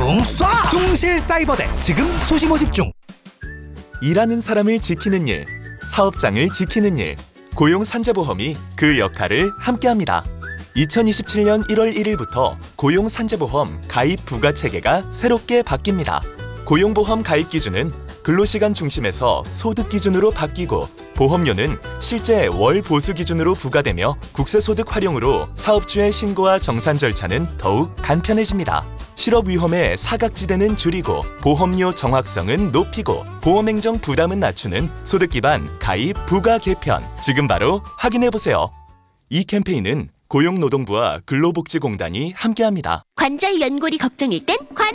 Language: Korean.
총 쏴! 숭실사이버대 지금 수시 모집 중. 일하는 사람을 지키는 일, 사업장을 지키는 일, 고용산재보험이 그 역할을 함께합니다. 2027년 1월 1일부터 고용산재보험 가입 부과체계가 새롭게 바뀝니다. 고용보험 가입 기준은 근로시간 중심에서 소득 기준으로 바뀌고 보험료는 실제 월 보수 기준으로 부과되며 국세소득 활용으로 사업주의 신고와 정산 절차는 더욱 간편해집니다. 실업 위험의 사각지대는 줄이고 보험료 정확성은 높이고 보험행정 부담은 낮추는 소득 기반 가입 부과 개편. 지금 바로 확인해보세요. 이 캠페인은 고용노동부와 근로복지공단이 함께합니다. 관절 연골이 걱정일 땐